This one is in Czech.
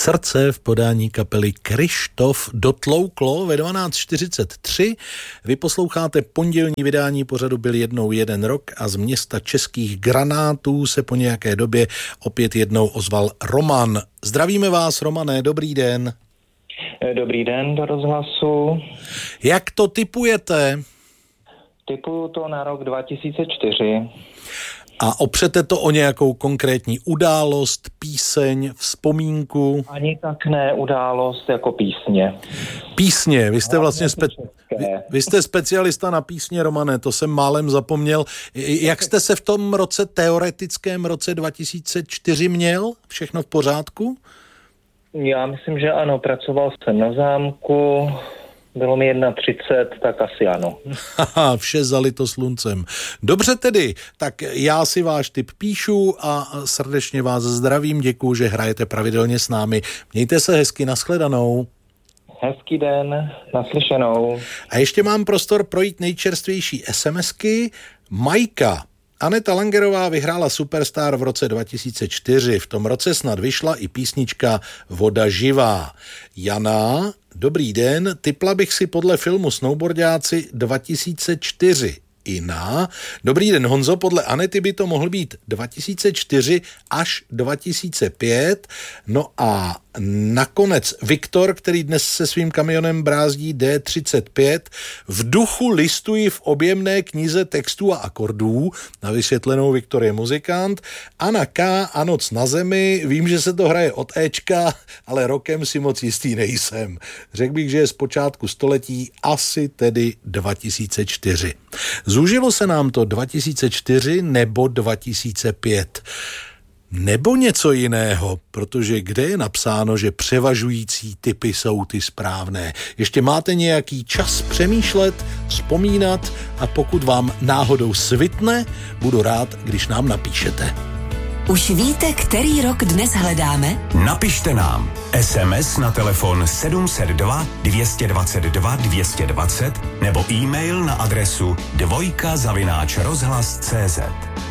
Srdce v podání kapely Kryštof dotlouklo ve 12:43. Vy posloucháte pondělní vydání pořadu Byl jednou jeden rok a z města Českých Granátů se po nějaké době opět jednou ozval Roman. Zdravíme vás, Romane, dobrý den. Dobrý den do rozhlasu. Jak to tipujete? Tipuju to na rok 2004. A opřete to o nějakou konkrétní událost, píseň, vzpomínku? Ani tak ne událost jako písně. Písně, vy jste vlastně vy jste specialista na písně, Romane, to jsem málem zapomněl. Jak jste se v tom teoretickém roce 2004 měl? Všechno v pořádku? Já myslím, že ano, pracoval jsem na zámku, bylo mi 31, tak asi ano. Haha, vše zalito sluncem. Dobře tedy, tak já si váš tip píšu a srdečně vás zdravím, děkuju, že hrajete pravidelně s námi. Mějte se hezky, nashledanou. Hezký den, naslyšenou. A ještě mám prostor projít nejčerstvější SMSky. Majka. Aneta Langerová vyhrála Superstar v roce 2004. V tom roce snad vyšla i písnička Voda živá. Jana, dobrý den, tipla bych si podle filmu Snowboardáci 2004. Ina, dobrý den, Honzo, podle Anety by to mohl být 2004 až 2005. No a nakonec Viktor, který dnes se svým kamionem brázdí D35, v duchu listuji v objemné knize textů a akordů, na vysvětlenou Viktor je muzikant, Anna K. a Noc na zemi, vím, že se to hraje od Ečka, ale rokem si moc jistý nejsem. Řekl bych, že je z počátku století, asi tedy 2004. Zúžilo se nám to 2004 nebo 2005? Nebo něco jiného, protože kde je napsáno, že převažující typy jsou ty správné. Ještě máte nějaký čas přemýšlet, vzpomínat a pokud vám náhodou svitne, budu rád, když nám napíšete. Už víte, který rok dnes hledáme? Napište nám SMS na telefon 702 222 220 nebo e-mail na adresu dvojka@rozhlas.cz.